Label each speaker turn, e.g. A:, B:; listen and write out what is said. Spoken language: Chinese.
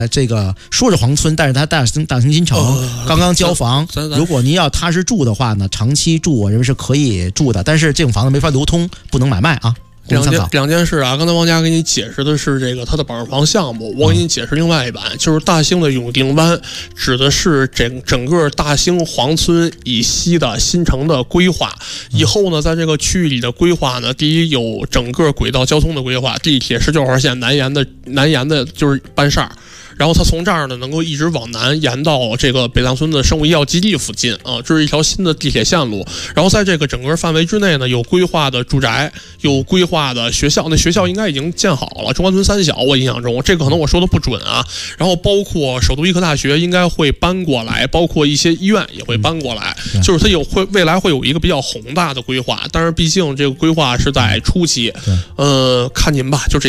A: 这个说是黄村，但是它大兴新城刚刚交房。如果您要踏实住的话呢，长期住我认为是可以住的，但是这种房子没法流通，不能买卖啊。
B: 两件事啊，刚才王佳给你解释的是这个它的板房项目，我给你解释另外一版，就是大兴的永定湾指的是整个大兴黄村以西的新城的规划。以后呢，在这个区域里的规划呢，第一有整个轨道交通的规划，地铁19号线南延的就是班哨。然后它从这儿呢，能够一直往南延到这个北藏村的生物医药基地附近啊，这是一条新的地铁线路。然后在这个整个范围之内呢，有规划的住宅，有规划的学校，那学校应该已经建好了，中关村三小，我印象中这个可能我说的不准啊。然后包括首都医科大学应该会搬过来，包括一些医院也会搬过来，就是它未来会有一个比较宏大的规划，但是毕竟这个规划是在初期，看您吧，就这。